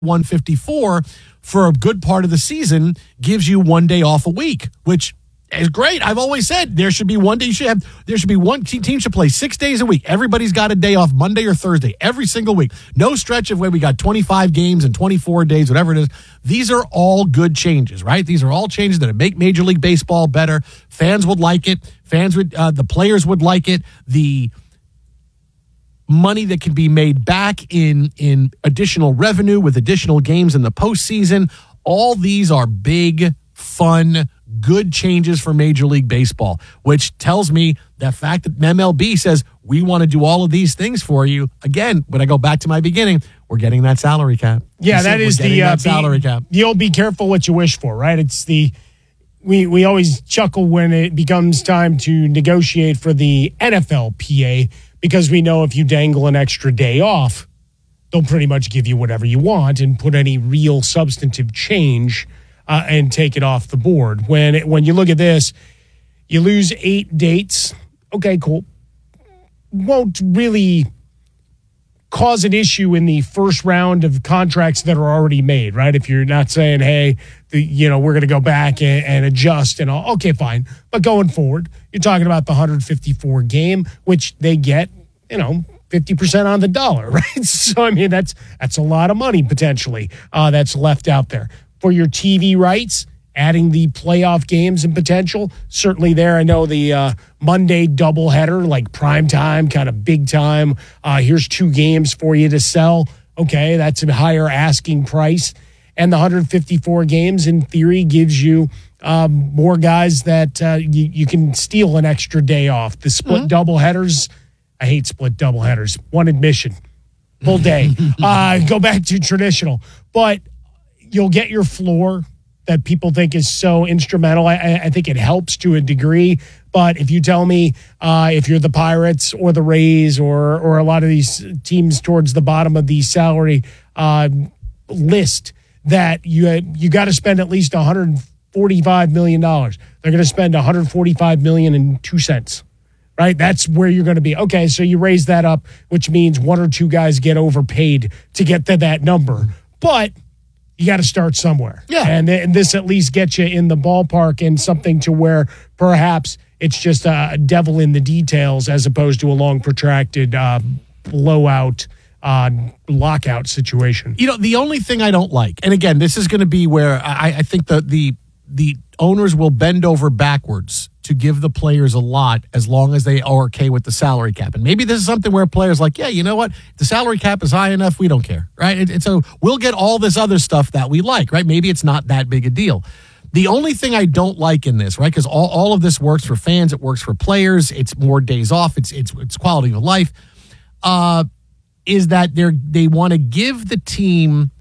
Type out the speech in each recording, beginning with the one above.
154 for a good part of the season gives you 1 day off a week, which is great. I've always said there should be 1 day. There should be one team should play 6 days a week. Everybody's got a day off Monday or Thursday every single week. No stretch of where we got 25 games and 24 days, whatever it is. These are all good changes, right? These are all changes that make Major League Baseball better. Fans would like it. The players would like it. The money that can be made back in additional revenue with additional games in the postseason. All these are big, fun, good changes for Major League Baseball, which tells me the fact that MLB says we want to do all of these things for you. Again, when I go back to my beginning, we're getting that salary cap. Yeah, that is the salary cap. You'll be careful what you wish for, right? It's we always chuckle when it becomes time to negotiate for the NFLPA, because we know if you dangle an extra day off, they'll pretty much give you whatever you want and put any real substantive change and take it off the board. When you look at this, you lose 8 dates. Okay, cool. Won't really cause an issue in the first round of contracts that are already made, right? If you're not saying, hey, we're going to go back and adjust and all. Okay, fine. But going forward, you're talking about the 154 game, which they get, 50% on the dollar, right? So, I mean, that's a lot of money potentially that's left out there. For your TV rights, adding the playoff games and potential, certainly there. I know the Monday doubleheader, like prime time, kind of big time. Here's 2 games for you to sell. Okay, that's a higher asking price. And the 154 games, in theory, gives you more guys that you can steal an extra day off. The split doubleheaders, I hate split doubleheaders. One admission, full day. Go back to traditional. But you'll get your floor that people think is so instrumental. I think it helps to a degree. But if you tell me if you're the Pirates or the Rays or a lot of these teams towards the bottom of the salary list, that you got to spend at least $145 million. They're going to spend $145 million and 2 cents. Right? That's where you're going to be. Okay, so you raise that up, which means 1 or 2 guys get overpaid to get to that number. But you got to start somewhere. Yeah. And this at least gets you in the ballpark and something to where perhaps it's just a devil in the details as opposed to a long protracted blowout lockout situation. The only thing I don't like, and again, this is going to be where I think the owners will bend over backwards to give the players a lot as long as they are okay with the salary cap. And maybe this is something where players like, yeah, you know what? The salary cap is high enough. We don't care, right? So we'll get all this other stuff that we like, right? Maybe it's not that big a deal. The only thing I don't like in this, right, because all of this works for fans, it works for players, it's more days off, it's quality of life, is that they want to give the team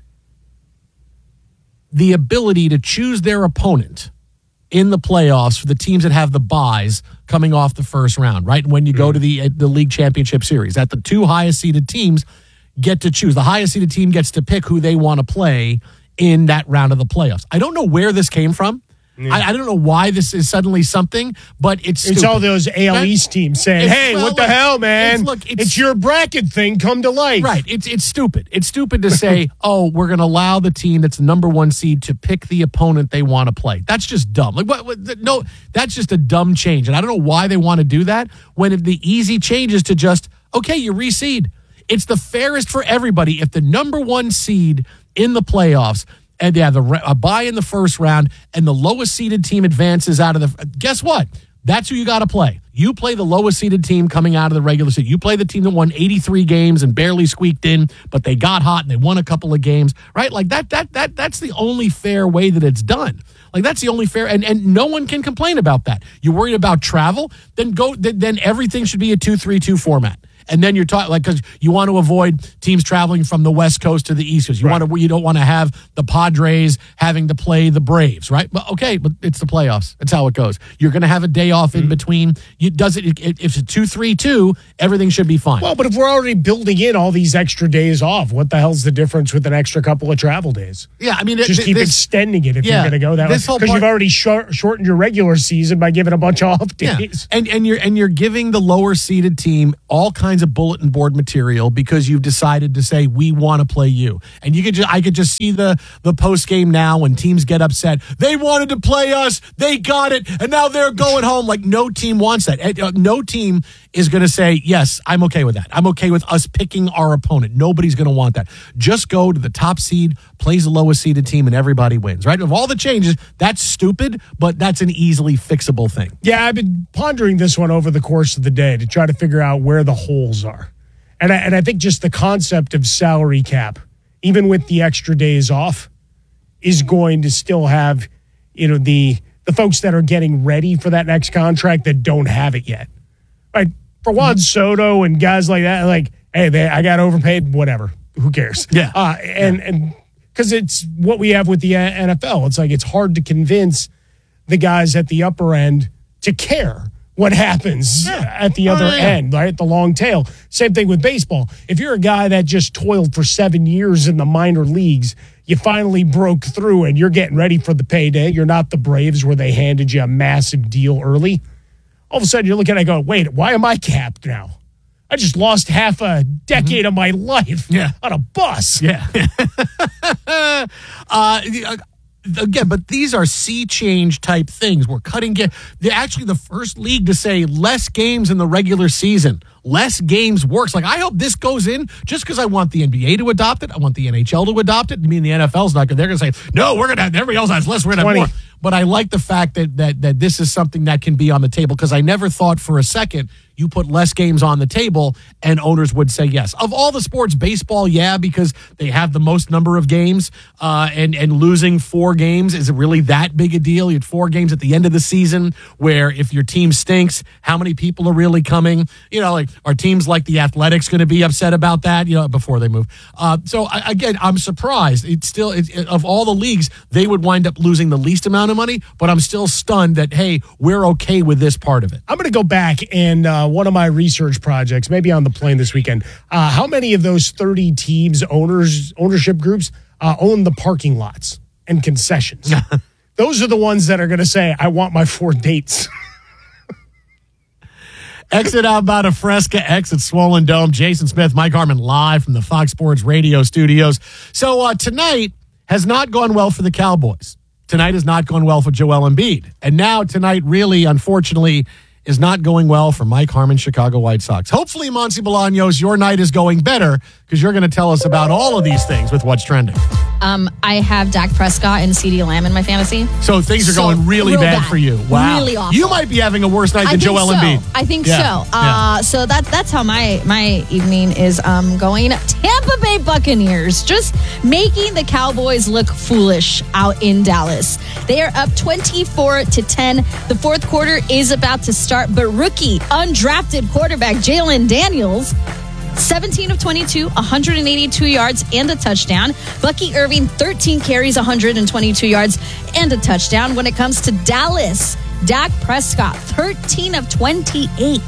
the ability to choose their opponent in the playoffs for the teams that have the buys coming off the first round, right? When you go to the league championship series, that the 2 highest seeded teams get to choose. The highest seeded team gets to pick who they want to play in that round of the playoffs. I don't know where this came from. Yeah. I don't know why this is suddenly something, but it's stupid. All those AL East teams saying, hey, what the hell, man? It's your bracket thing come to life. Right. It's stupid. It's stupid to say, oh, we're going to allow the team that's the number 1 seed to pick the opponent they want to play. That's just dumb. No, that's just a dumb change. And I don't know why they want to do that when the easy change is to just, okay, you reseed. It's the fairest for everybody. If the number 1 seed in the playoffs and they have a bye in the first round and the lowest seeded team advances out of the, guess what? That's who you got to play. You play the lowest seeded team coming out of the regular season. You play the team that won 83 games and barely squeaked in, but they got hot and they won a couple of games, right? Like that's the only fair way that it's done. Like that's the only fair, and no one can complain about that. You're worried about travel? Then everything should be a 2-3-2 format. And then you're talking because you want to avoid teams traveling from the West Coast to the East Coast. You don't want to have the Padres having to play the Braves, right? But but it's the playoffs. That's how it goes. You're going to have a day off in between. If it's a 2-3-2, everything should be fine. Well, but if we're already building in all these extra days off, what the hell's the difference with an extra couple of travel days? Yeah, I mean, just keep extending it if you're going to go that way, because you've already shortened your regular season by giving a bunch of off days. Yeah. And you're giving the lower seeded team all kinds kinds of bulletin board material because you've decided to say, we want to play you. And I could just see the post game now when teams get upset. They wanted to play us. They got it. And now they're going home. Like, no team wants that. No team is going to say, yes, I'm okay with that. I'm okay with us picking our opponent. Nobody's going to want that. Just go to the top seed, plays the lowest seeded team, and everybody wins, right? Of all the changes, that's stupid, but that's an easily fixable thing. Yeah, I've been pondering this one over the course of the day to try to figure out where the holes are. And I think just the concept of salary cap, even with the extra days off, is going to still have, the folks that are getting ready for that next contract that don't have it yet. Right? For Juan Soto and guys like that, like, hey, I got overpaid, whatever. Who cares? Yeah. And because it's what we have with the NFL. It's like it's hard to convince the guys at the upper end to care what happens at the other end, right? The long tail. Same thing with baseball. If you're a guy that just toiled for 7 years in the minor leagues, you finally broke through and you're getting ready for the payday. You're not the Braves where they handed you a massive deal early. All of a sudden, you're looking at it going, wait, why am I capped now? I just lost half a decade of my life on a bus. Yeah. Again, but these are sea change type things. We're cutting. They're actually the first league to say less games in the regular season. Less games works. Like, I hope this goes in just because I want the NBA to adopt it. I want the NHL to adopt it. I mean, the NFL's not going to. They're going to say, no, we're going to have, everybody else has less. We're going to have more. But I like the fact that this is something that can be on the table because I never thought for a second you put less games on the table and owners would say yes. Of all the sports, baseball, because they have the most number of games and losing 4 games is really that big a deal. You had 4 games at the end of the season where if your team stinks, how many people are really coming? Like, are teams like the Athletics going to be upset about that, before they move? So again, I'm surprised. Of all the leagues, they would wind up losing the least amount of money, but I'm still stunned that, hey, we're okay with this part of it. I'm going to go back and one of my research projects, maybe on the plane this weekend, how many of those 30 teams, ownership groups, own the parking lots and concessions? Those are the ones that are going to say, I want my 4 dates. Exit out about a Fresca, exit Swollen Dome. Jason Smith, Mike Harmon live from the Fox Sports Radio studios. So tonight has not gone well for the Cowboys. Tonight has not gone well for Joel Embiid. And now tonight really, unfortunately, is not going well for Mike Harmon, Chicago White Sox. Hopefully, Monty Bolaños, your night is going better because you're going to tell us about all of these things with what's trending. I have Dak Prescott and CeeDee Lamb in my fantasy. So things are going really bad for you. Wow. Really awful. You might be having a worse night than Joel Embiid. I think so. So that's how my evening is going. Tampa Bay Buccaneers just making the Cowboys look foolish out in Dallas. They are up 24-10. The fourth quarter is about to start, but rookie undrafted quarterback Jalen Daniels, 17 of 22, 182 yards and a touchdown. Bucky Irving, 13 carries, 122 yards and a touchdown. When it comes to Dallas, Dak Prescott, 13 of 28,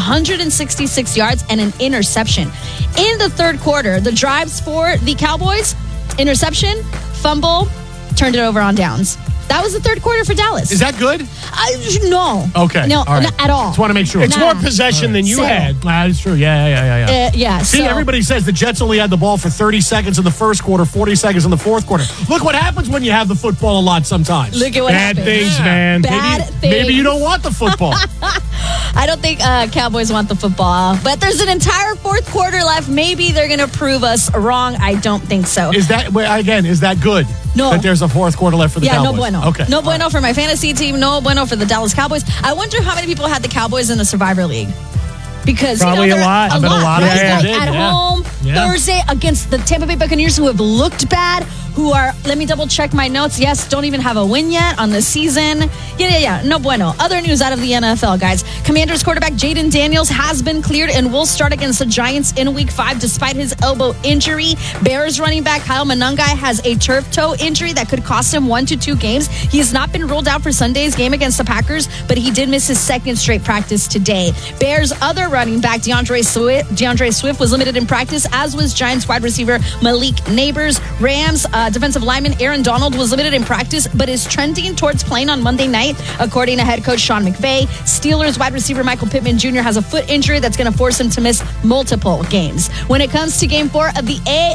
166 yards and an interception. In the third quarter, the drives for the Cowboys, interception, fumble, turned it over on downs. That was the third quarter for Dallas. Is that good? No. Okay. No, all right. not at all. Just want to make sure. It's more possession than you had. That's true. Yeah. Yeah. See, everybody says the Jets only had the ball for 30 seconds in the first quarter, 40 seconds in the fourth quarter. Look what happens when you have the football a lot sometimes. Look at what happens. Bad things, man. Bad things. Maybe you don't want the football. I don't think Cowboys want the football, but there's an entire fourth quarter left. Maybe they're going to prove us wrong. I don't think so. Is that good? No. That there's a fourth quarter left for the Cowboys? No bueno. Okay. No bueno for my fantasy team. No bueno for the Dallas Cowboys. I wonder how many people had the Cowboys in the Survivor League. Because probably a lot. I bet a lot of right? people did. At home Thursday against the Tampa Bay Buccaneers, who have looked bad, who are, let me double check my notes. Yes, don't even have a win yet on the season. Yeah. No bueno. Other news out of the NFL, guys. Commanders quarterback Jaden Daniels has been cleared and will start against the Giants in Week 5 despite his elbow injury. Bears running back Kyle Monangai has a turf toe injury that could cost him 1 to 2 games. He has not been ruled out for Sunday's game against the Packers, but he did miss his second straight practice today. Bears' other running back DeAndre Swift was limited in practice, as was Giants wide receiver Malik Neighbors. Rams Defensive lineman Aaron Donald was limited in practice, but is trending towards playing on Monday night, according to head coach Sean McVay. Steelers wide receiver Michael Pittman Jr. has a foot injury that's going to force him to miss multiple games. When it comes to Game 4 of the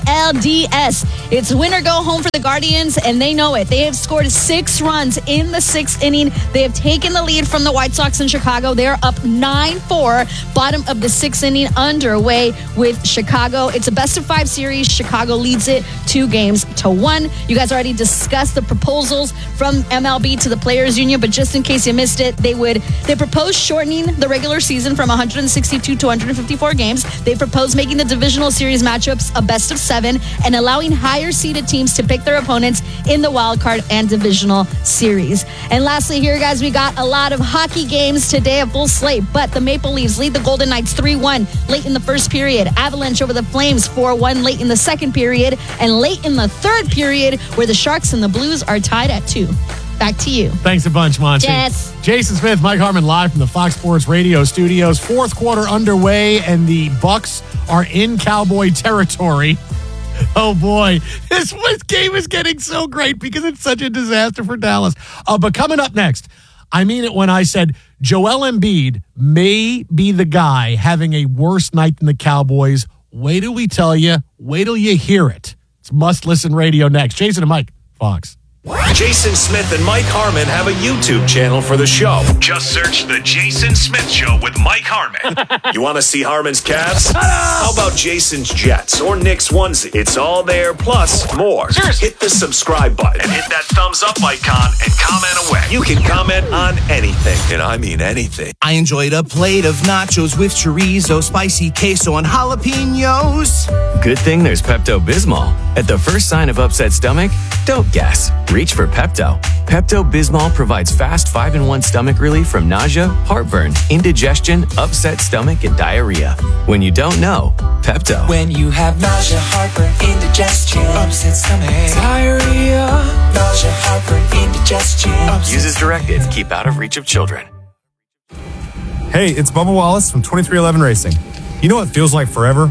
ALDS, it's win or go home for the Guardians, and they know it. They have scored 6 runs in the 6th inning. They have taken the lead from the White Sox in Chicago. They're up 9-4, bottom of the 6th inning, underway with Chicago. It's a best-of-5 series. Chicago leads it 2-1. You guys already discussed the proposals from MLB to the Players Union, but just in case you missed it, they proposed shortening the regular season from 162 to 154 games. They proposed making the divisional series matchups a best of 7 and allowing higher seeded teams to pick their opponents in the wild card and divisional series. And lastly here, guys, we got a lot of hockey games today, a full slate, but the Maple Leafs lead the Golden Knights 3-1 late in the first period. Avalanche over the Flames 4-1 late in the second period, and late in the third period where the Sharks and the Blues are tied at 2. Back to you. Thanks a bunch, Monty. Yes. Jason Smith, Mike Harmon live from the Fox Sports Radio studios. Fourth quarter underway, and the Bucks are in Cowboy territory. Oh, boy. This game is getting so great because it's such a disaster for Dallas. But coming up next, I mean it when I said Joel Embiid may be the guy having a worse night than the Cowboys. Wait till we tell you. Wait till you hear it. It's must-listen radio next. Jason and Mike, Fox. Jason Smith and Mike Harmon have a YouTube channel for the show. Just search The Jason Smith Show with Mike Harmon. You want to see Harmon's Cavs? How about Jason's Jets or Nick's onesie? It's all there, plus more. Hit the subscribe button and hit that thumbs up icon and comment away. You can comment on anything, and I mean anything. I enjoyed a plate of nachos with chorizo, spicy queso, and jalapenos. Good thing there's Pepto-Bismol. At the first sign of upset stomach, don't guess. Reach for Pepto. Pepto-Bismol provides fast 5-in-1 stomach relief from nausea, heartburn, indigestion, upset stomach, and diarrhea. When you don't know, Pepto. When you have nausea, heartburn, indigestion, upset stomach, diarrhea, nausea, heartburn, indigestion. Use as directed. Keep out of reach of children. Hey, it's Bubba Wallace from 2311 Racing. You know what feels like forever?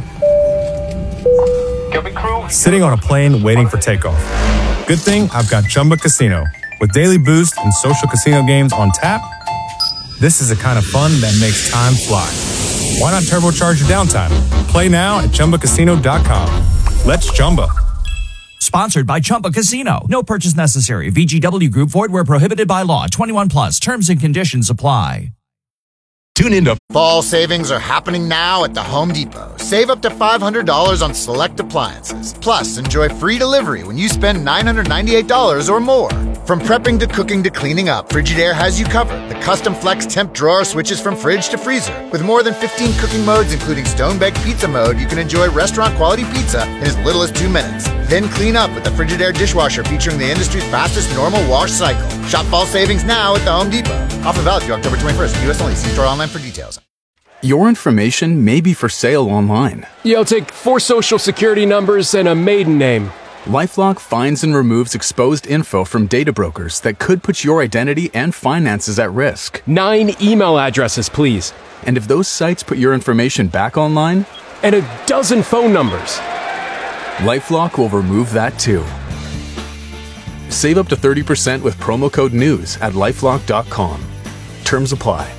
Sitting on a plane waiting for takeoff. Good thing I've got Chumba Casino. With daily boost and social casino games on tap, this is the kind of fun that makes time fly. Why not turbocharge your downtime? Play now at ChumbaCasino.com. Let's Chumba. Sponsored by Chumba Casino. No purchase necessary. VGW Group. Void where prohibited by law. 21 plus. Terms and conditions apply. Tune into Fall savings are happening now at the Home Depot. Save up to $500 on select appliances. Plus, enjoy free delivery when you spend $998 or more. From prepping to cooking to cleaning up, Frigidaire has you covered. The custom flex temp drawer switches from fridge to freezer. With more than 15 cooking modes, including stone-baked pizza mode, you can enjoy restaurant-quality pizza in as little as 2 minutes. Then clean up with the Frigidaire dishwasher featuring the industry's fastest normal wash cycle. Shop fall savings now at the Home Depot. Offer valid through October 21st. U.S. only. See store online for details. Your information may be for sale online. Yo, take 4 social security numbers and a maiden name. LifeLock finds and removes exposed info from data brokers that could put your identity and finances at risk. 9 email addresses, please. And if those sites put your information back online? And a dozen phone numbers. LifeLock will remove that too. Save up to 30% with promo code NEWS at LifeLock.com. Terms apply.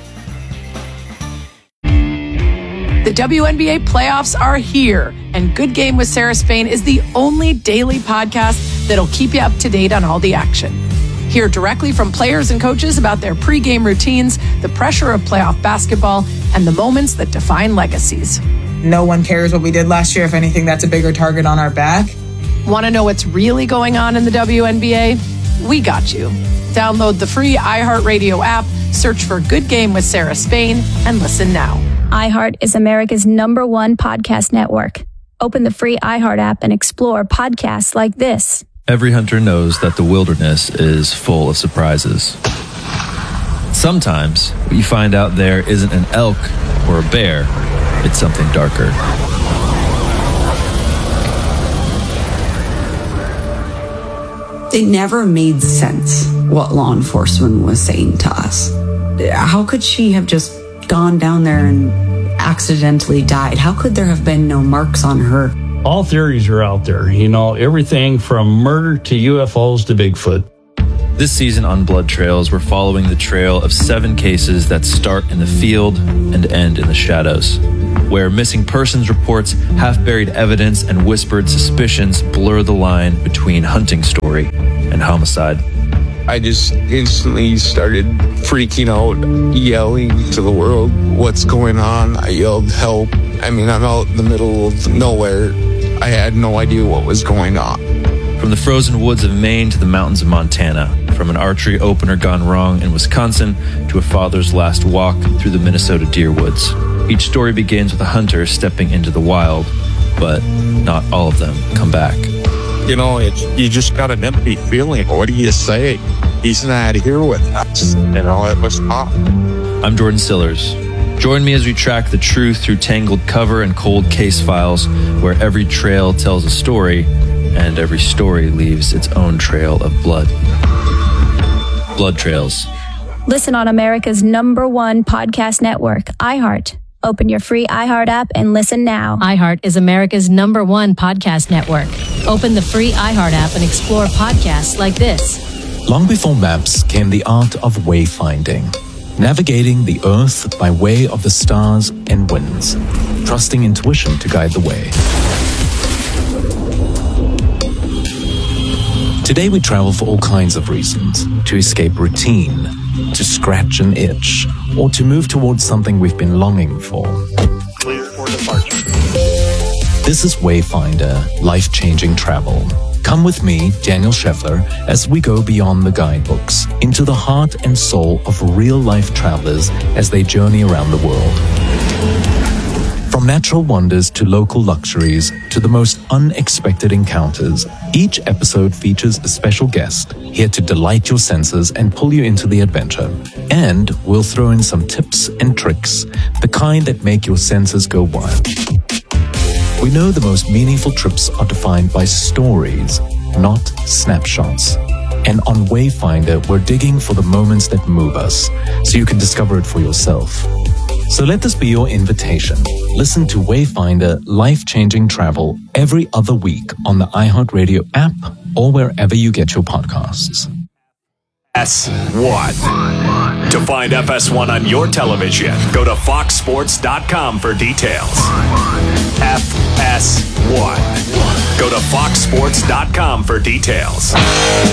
The WNBA playoffs are here, and Good Game with Sarah Spain is the only daily podcast that'll keep you up to date on all the action. Hear directly from players and coaches about their pregame routines, the pressure of playoff basketball, and the moments that define legacies. No one cares what we did last year. If anything, that's a bigger target on our back. Want to know what's really going on in the WNBA? We got you. Download the free iHeartRadio app, search for Good Game with Sarah Spain, and listen now. iHeart is America's #1 podcast network. Open the free iHeart app and explore podcasts like this. Every hunter knows that the wilderness is full of surprises. Sometimes what you find out there isn't an elk or a bear, it's something darker. It never made sense what law enforcement was saying to us. How could she have just gone down there and accidentally died? How could there have been no marks on her? All theories are out there, everything from murder to UFOs to Bigfoot. This season on Blood Trails, we're following the trail of 7 cases that start in the field and end in the shadows, where missing persons reports, half-buried evidence, and whispered suspicions blur the line between hunting story and homicide. I just instantly started freaking out, yelling to the world, "What's going on?" I yelled, "Help." I'm out in the middle of nowhere. I had no idea what was going on. From the frozen woods of Maine to the mountains of Montana, from an archery opener gone wrong in Wisconsin to a father's last walk through the Minnesota deer woods. Each story begins with a hunter stepping into the wild, but not all of them come back. You just got an empty feeling. What do you say? He's not here with us. It was tough. I'm Jordan Sillers. Join me as we track the truth through tangled cover and cold case files, where every trail tells a story and every story leaves its own trail of blood. Blood Trails. Listen on America's #1 podcast network, iHeart. Open your free iHeart app and listen now. iHeart is America's #1 podcast network. Open the free iHeart app and explore podcasts like this. Long before maps came the art of wayfinding, navigating the earth by way of the stars and winds, trusting intuition to guide the way. Today we travel for all kinds of reasons: to escape routine, to scratch an itch, or to move towards something we've been longing for. Clear for departure. This is Wayfinder, life-changing travel. Come with me, Daniel Scheffler, as we go beyond the guidebooks, into the heart and soul of real-life travelers as they journey around the world. From natural wonders to local luxuries to the most unexpected encounters, each episode features a special guest here to delight your senses and pull you into the adventure. And we'll throw in some tips and tricks, the kind that make your senses go wild. We know the most meaningful trips are defined by stories, not snapshots. And on Wayfinder, we're digging for the moments that move us, so you can discover it for yourself. So let this be your invitation. Listen to Wayfinder Life-Changing Travel every other week on the iHeartRadio app or wherever you get your podcasts. FS1. To find FS1 on your television, go to foxsports.com for details. FS1. Go to foxsports.com for details.